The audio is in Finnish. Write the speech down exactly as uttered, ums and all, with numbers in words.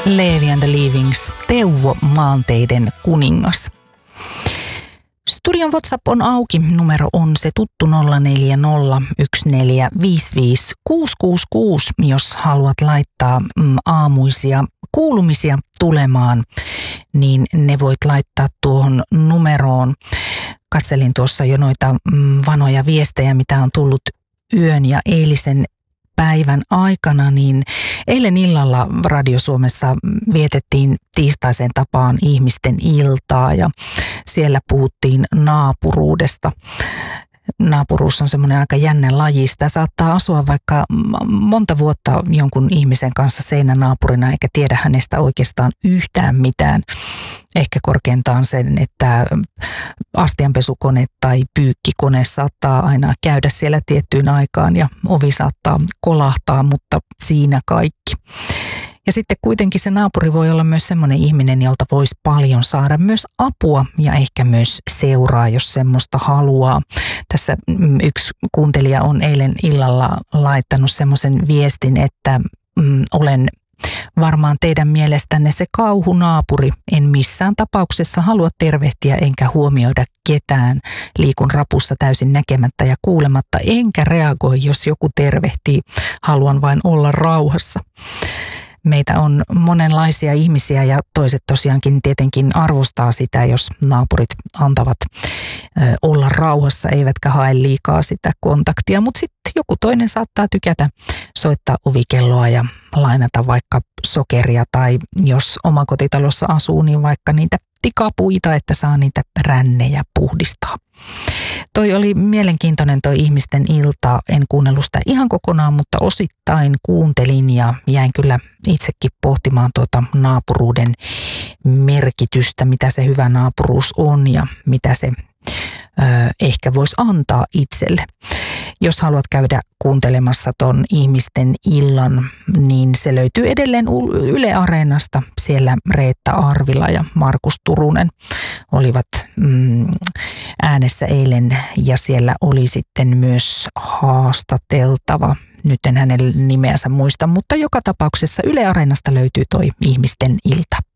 Leevi and the Leavings, Teuvo Maanteiden kuningas. Studion WhatsApp on auki. Numero on se tuttu nolla neljä nolla yksi neljä viisi viisi kuusi kuusi kuusi, jos haluat laittaa mm, aamuisia kuulumisia tulemaan, niin ne voit laittaa tuohon numeroon. Katselin tuossa jo noita mm, vanoja viestejä, mitä on tullut yön ja eilisen päivän aikana, niin eilen illalla Radio Suomessa vietettiin tiistaisen tapaan ihmisten iltaa ja siellä puhuttiin naapuruudesta. Naapuruus on semmoinen aika jännä laji. Sitä saattaa asua vaikka monta vuotta jonkun ihmisen kanssa seinänaapurina eikä tiedä hänestä oikeastaan yhtään mitään. Ehkä korkeintaan sen, että astianpesukone tai pyykkikone saattaa aina käydä siellä tiettyyn aikaan ja ovi saattaa kolahtaa, mutta siinä kaikki. Ja sitten kuitenkin se naapuri voi olla myös semmoinen ihminen, jolta voisi paljon saada myös apua ja ehkä myös seuraa, jos semmoista haluaa. Tässä yksi kuuntelija on eilen illalla laittanut semmoisen viestin, että mm, olen varmaan teidän mielestänne se kauhunaapuri. En missään tapauksessa halua tervehtiä enkä huomioida ketään. Liikun rapussa täysin näkemättä ja kuulematta, enkä reagoi, jos joku tervehtii. Haluan vain olla rauhassa. Meitä on monenlaisia ihmisiä ja toiset tosiaankin tietenkin arvostaa sitä, jos naapurit antavat ö, olla rauhassa, eivätkä hae liikaa sitä kontaktia. Mutta sitten joku toinen saattaa tykätä soittaa ovikelloa ja lainata vaikka sokeria tai jos omakotitalossa asuu, niin vaikka niitä tikapuita, että saa niitä rännejä puhdistaa. Toi oli mielenkiintoinen toi ihmisten ilta. En kuunnellut sitä ihan kokonaan, mutta osittain kuuntelin ja jäin kyllä itsekin pohtimaan tuota naapuruuden merkitystä, mitä se hyvä naapuruus on ja mitä se ö, ehkä voisi antaa itselle. Jos haluat käydä kuuntelemassa ton ihmisten illan, niin se löytyy edelleen Yle Areenasta. Siellä Reetta Arvila ja Markus Turunen olivat mm, äänessä eilen ja siellä oli sitten myös haastateltava. Nyt en hänen nimeänsä muista, mutta joka tapauksessa Yle Areenasta löytyy toi ihmisten ilta.